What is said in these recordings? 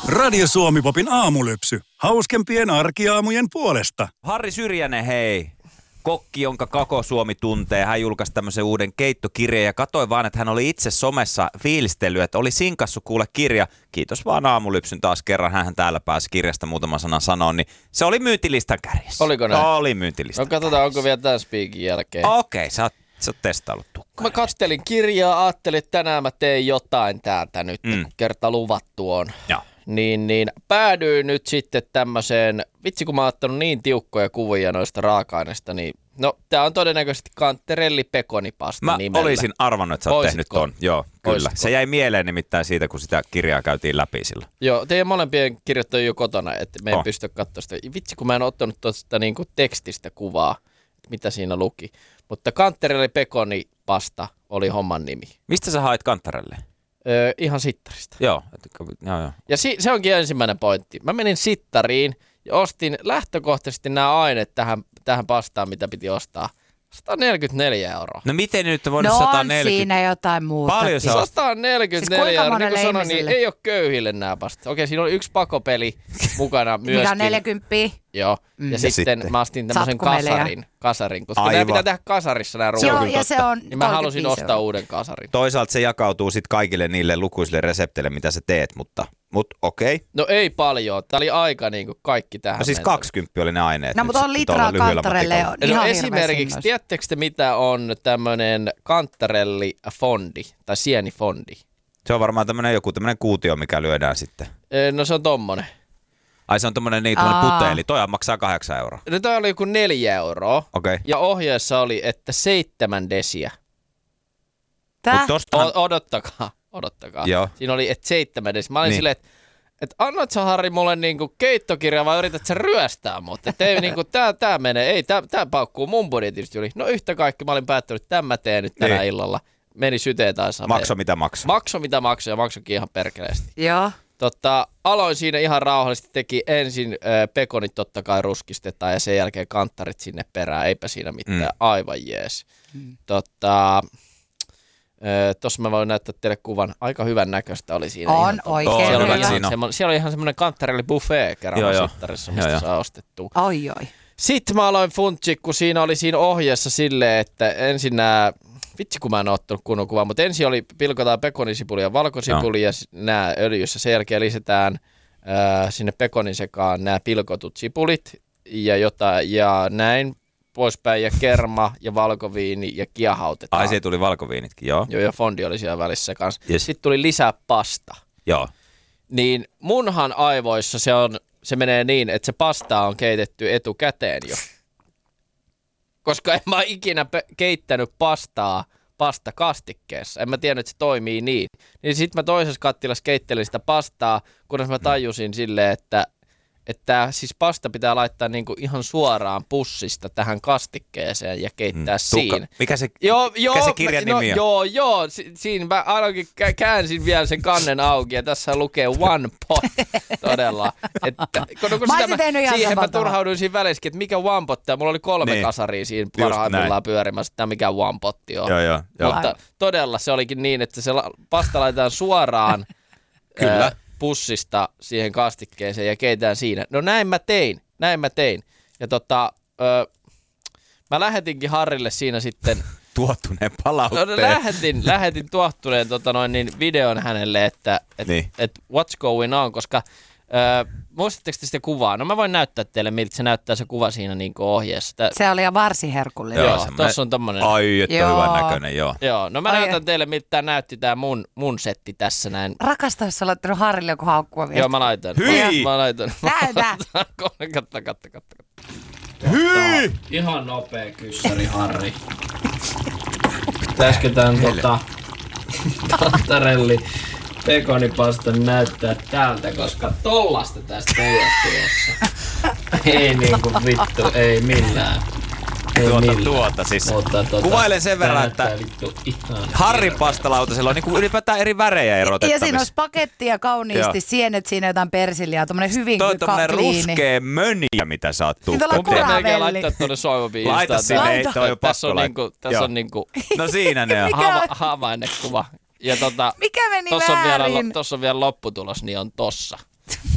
Radio Suomi-popin aamulypsy. Hauskempien arkiaamujen puolesta. Harri Syrjänen, hei. Kokki, jonka koko Suomi tuntee. Hän julkaisi tämmöisen uuden keittokirjan ja katsoin vaan, että hän oli itse somessa fiilistellyt, että oli sinkassu kuule kirja. Kiitos vaan aamulypsyn taas kerran. Hän täällä pääsi kirjasta muutaman sanan sanoa, niin se oli myyntilistan kärjessä. Oliko näin? Oli myyntilistan No katsotaan, onko vielä tämän spiikin jälkeen. Okei, sä oot testaillut tukkaa. Mä kattelin kirjaa, ajattelin, että tänään mä teen jotain täältä nyt, kun kerta luvattu on. Joo. Niin päädyin nyt sitten tämmöiseen, vitsi kun mä oon ottanut niin tiukkoja kuvia noista raaka-aineista, niin no tää on todennäköisesti kanterelli pekonipasta Mä nimellä. olisin arvannut, että sä oot tehnyt ton. Joo, kyllä. Oisitko? Se jäi mieleen nimittäin siitä, kun sitä kirjaa käytiin läpi sillä. Joo, teidän molempien kirjat on jo kotona, että me ei pysty katsoa sitä. Vitsi kun mä en ottanut tuosta niinku tekstistä kuvaa, mitä siinä luki. Mutta kanterelli pekonipasta oli homman nimi. Mistä sä hait kantarelle? Ihan sittarista. Joo. Ja se onkin ensimmäinen pointti. Mä menin sittariin ja ostin lähtökohtaisesti nämä aineet tähän pastaan, mitä piti ostaa. 144 €. No miten nyt on voinut No 140? on siinä jotain muuta. Paljon se on? 144 Siis €. Niin kuin sanoin, niin ihmiselle? ei ole köyhille nämä pastat. Okei, siinä oli yksi pakopeli mukana myöskin. Mikä on 40. Joo. Ja sitten mä ostin tämmöisen Satkumelejä. kasarin, koska Aivan. nämä pitää tehdä kasarissa nämä Joo, ruoat. ja se on Niin mä halusin 35 ostaa €. uuden kasarin. Toisaalta se jakautuu sitten kaikille niille lukuisille resepteille, mitä sä teet, mutta okei. No ei paljon. Tää oli aika niin kuin kaikki tähän. No siis mennyt. 20 oli ne aineet. No nyt mutta on sitten litraa tuolla lyhyellä kantarelle matikalla. on ihan No hirveä esimerkiksi, sinnos. tiedättekö te mitä on tämmöinen kantarellifondi tai sienifondi? Se on varmaan joku tämmönen kuutio, mikä lyödään sitten. No se on tommonen. Ai se on tommonen puteeli. Toi maksaa 8 €. No toi oli joku 4 €. Okei. Ja ohjeessa oli, että 7 desiä. Tää? Mut tostahan... Odottakaa. Joo. Siinä oli, että 7 desiä. Mä olin Niin. silleen, että annat sä Harri mulle niinku keittokirja vai yrität sä ryöstää mut? Että ei niinku, tää menee, ei tää paukkuu mun budjetista yli. No yhtä kaikki mä olin päättänyt, että tämän mä teen nyt tänä Niin. illalla. Meni syteen tai saveen. Makso mitä maksaa. Makso mitä maksoi ja maksoikin ihan perkeleesti. Joo. Aloin siinä ihan rauhallisesti, teki ensin pekonit totta kai ruskistetaan ja sen jälkeen kanttarit sinne perään, eipä siinä mitään, aivan jees. Tuossa mä voin näyttää teille kuvan, aika hyvän näköistä oli siinä. On ihan oikein On siellä, hyvä. oli ihan Siinä on. siellä oli ihan semmoinen kantarelli buffet kerran Joo. sittarissa, mistä Joo. saa ostettua. Oi. Sitten mä aloin funtsi, kun siinä oli siinä ohjeessa silleen, että ensin nämä, vitsi kun mä en ottanut kunnon kuvaa, mutta ensin oli pilkotaan pekonisipuli ja valkosipuli ja nämä öljyssä. Sen jälkeen lisätään sinne pekonin sekaan nämä pilkotut sipulit ja näin poispäin ja kerma ja valkoviini ja kiehautetaan. Ai siihen tuli valkoviinitkin, joo. Joo, ja fondi oli siellä välissä kanssa. Yes. Sitten tuli lisää pasta. Joo. Niin munhan aivoissa se menee niin, että se pasta on keitetty etukäteen jo. Koska en mä ikinä keittänyt pastakastikkeessa. En mä tiennyt, että se toimii niin. Niin sit mä toisessa kattilassa keittelin sitä pastaa, kunnes mä tajusin silleen, että siis pasta pitää laittaa niinku ihan suoraan pussista tähän kastikkeeseen ja keittää siinä. Mikä se kirjan nimi on? Joo. Siinä mä ainakin käänsin vielä sen kannen auki ja tässä lukee one pot todella. Mä olisin tehnyt ihan siihen mä samalla turhauduin siinä välissäkin, että mikä one pot, mulla oli 3 Niin. kasaria siinä Just parhaimmillaan näin. pyörimässä, että mikä one potti on. Joo. Mutta todella se olikin niin, että se pasta laitetaan suoraan Kyllä. pussista siihen kastikkeeseen ja keitään siinä. No näin mä tein. Ja mä lähetinkin Harrille siinä sitten Tuottuneen palautteen. no, lähetin tuottuneen videon hänelle, että Niin. what's going on, koska muistatteko te sitä kuvaa? No mä voin näyttää teille, miltä se näyttää se kuva siinä niin kuin ohjeessa. Se oli varsin herkullinen. Joo, semmoinen- tossa on tommonen. Ai, että Joo. hyvän näköinen, joo. Joo, no mä Ai näytän teille, miltä tää näytti tää mun setti tässä näin. Rakasta, jos sä laittanut Harrille joku haukkua viesti. Joo, mä laitan. Hyi! Mä laitan. Näytä! Katso. Hyi! Ihan nopea kyssäri, Harri. Pitäisikö tän kantarelli pekonipasta näyttää täältä, koska tollasta tästä ei ole tulossa. Ei niinku vittu, ei millään. Siis. Kuvailen sen verran, että Harrin pastalautasella on niinku ylipäätään eri värejä Ja erotettavissa. siinä on pakettia kauniisti, Joo. sienet siinä jotain persiliä, tommonen hyvin Toi on tommonen kliini. ruskea möniä, mitä sä oot Niin tuolla Mun pitää melkein kuravelli. laittaa tuonne soivabiin. Laita sinne, ei toi on Tässä pakko on niinku, tässä on niinku No siinä ne on. havainnekuva. Ja Mikä meni tossa on väärin? vielä lopputulos, niin on tossa.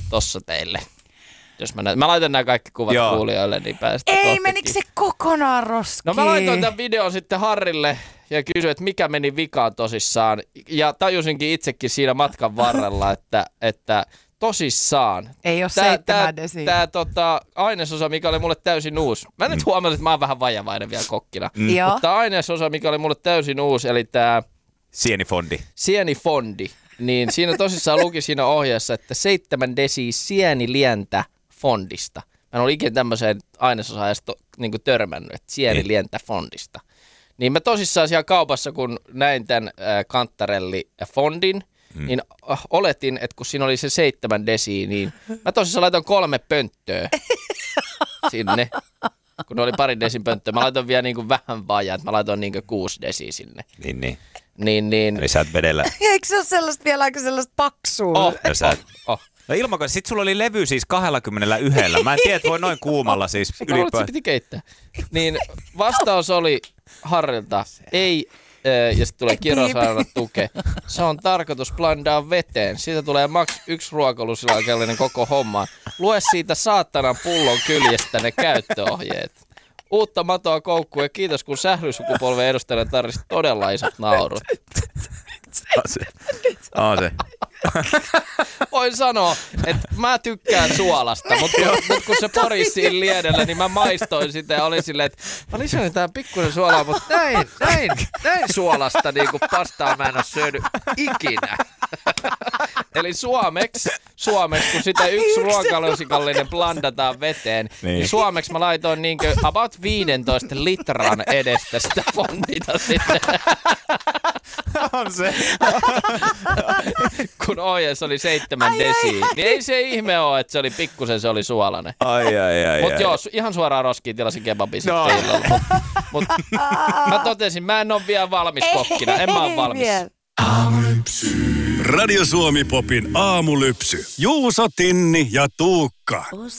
tossa teille. Jos mä laitan nämä kaikki kuvat kuulijoille, niin päästään. Ei, menikö se kokonaan roskiin? No mä laitoin tämän videon sitten Harrille ja kysyin, että mikä meni vikaan tosissaan. Ja tajusinkin itsekin siinä matkan varrella, että tosissaan. Ei ole 7 desiä. Tämä ainesosa, mikä oli mulle täysin uusi. Mä nyt huomasin, että mä oon vähän vajavainen vielä kokkina. Mutta ainesosa, mikä oli mulle täysin uusi, eli tämä sienifondi. Niin siinä tosissaan luki siinä ohjeessa, että 7 desiä sienilientä fondista. Mä en ole ikinä tämmöiseen ainesosaan edes niinku törmännyt, että sienilientä fondista. Niin mä tosissaan siellä kaupassa, kun näin tämän kantarelli-fondin, niin oletin, että kun siinä oli se 7 desiä, niin mä tosissaan laitoin 3 pönttöä sinne. Kun oli pari desin pönttöä, mä laitoin vielä niinku vähän vajaa, että mä laitoin niinku 6 desiä sinne. Niin. Eli sä et vedellä. Eikö se ole sellaista vielä aika sellaista paksua? No Ilmako, sit sulla oli levy siis 21. Mä en tiedä, että voi noin kuumalla siis ylipäätään. Se piti keittää. Niin vastaus oli Harrilta, ei, ja sitten tulee kirosana tuke. Se on tarkoitus blandaa veteen. Siitä tulee maks 1 ruokalusilakellinen koko homma. Lue siitä saatanan pullon kyljestä ne käyttöohjeet. Uutta matoa koukkuun ja kiitos, kun sählysukupolven edustajana tarvitsi todella isot naurut. On se. Voin sanoa, että mä tykkään suolasta, mutta kun se porisi siinä liedellä, niin mä maistoin sitä ja olin silleen, että mä lisäsin tähän pikkusen suolaa, mutta näin suolasta niin kuin pastaa mä en ole syönyt ikinä. Eli suomeksi, kun sitä 1 ruokalusikallinen blandataan veteen, niin suomeksi mä laitoin niin kuin about 15 litran edestä sitä fondita sitten. On se. Kun ohjeessa oli 7 desiä, niin ei se ihme ole, että se oli pikkusen, se oli suolainen. Ai. Mutta joo, ihan suoraan roskiin tilasin kebabin sitten illalla. Mutta mä totesin, mä en ole vielä valmis kokkina, en mä ole valmis. Radio Suomi Popin aamulypsy. Juuso, Tinni ja Tuukka.